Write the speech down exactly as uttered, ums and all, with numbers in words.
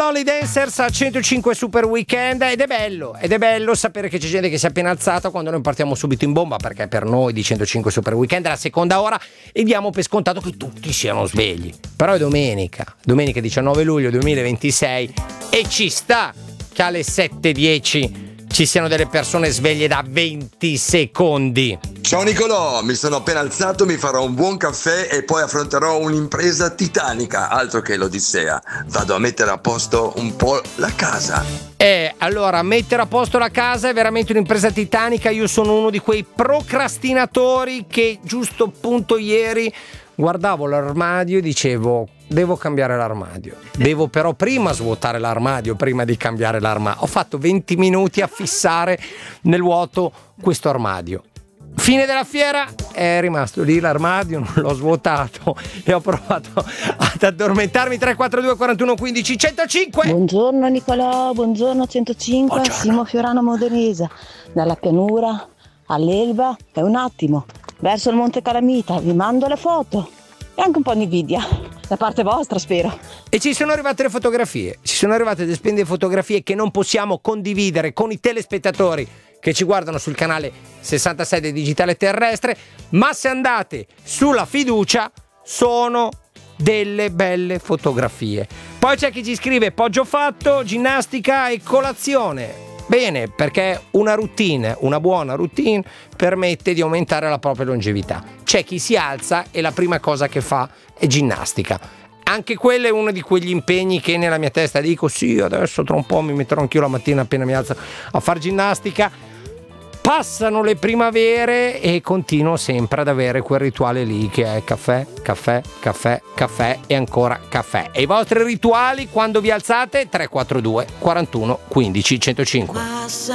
Lonely Dancers a centocinque Super Weekend, ed è bello, ed è bello sapere che c'è gente che si è appena alzata quando noi partiamo subito in bomba, perché per noi di centocinque Super Weekend è la seconda ora e diamo per scontato che tutti siano svegli. Però è domenica, domenica diciannove luglio duemilaventisei, e ci sta che alle sette e dieci ci siano delle persone sveglie da venti secondi. Ciao Nicolò, mi sono appena alzato, mi farò un buon caffè e poi affronterò un'impresa titanica, altro che l'Odissea. Vado a mettere a posto un po' la casa. Eh, allora, mettere a posto la casa è veramente un'impresa titanica. Io sono uno di quei procrastinatori che giusto appunto ieri guardavo l'armadio e dicevo: devo cambiare l'armadio. Devo però prima svuotare l'armadio prima di cambiare l'armadio. Ho fatto venti minuti a fissare nel vuoto questo armadio. Fine della fiera, è rimasto lì l'armadio, non l'ho svuotato e ho provato ad addormentarmi. Tre quattro due quarantuno quindici centocinque. Buongiorno Nicolò, buongiorno centocinque, Buongiorno. Simo Fiorano Modenese, dalla pianura all'Elba, è un attimo, verso il Monte Calamita, vi mando le foto e anche un po' di invidia, da parte vostra spero. E ci sono arrivate le fotografie, ci sono arrivate delle splendide fotografie che non possiamo condividere con i telespettatori che ci guardano sul canale sessantasei del Digitale Terrestre, ma se andate sulla fiducia sono delle belle fotografie. Poi c'è chi ci scrive: poggio fatto, ginnastica e colazione. Bene, perché una routine, una buona routine permette di aumentare la propria longevità. C'è chi si alza e la prima cosa che fa è ginnastica. Anche quello è uno di quegli impegni che nella mia testa dico: sì, adesso tra un po' mi metterò anch'io la mattina appena mi alzo a far ginnastica. Passano le primavere e continuo sempre ad avere quel rituale lì che è caffè, caffè, caffè, caffè e ancora caffè. E i vostri rituali quando vi alzate? Tre quattro due quarantuno quindici centocinque.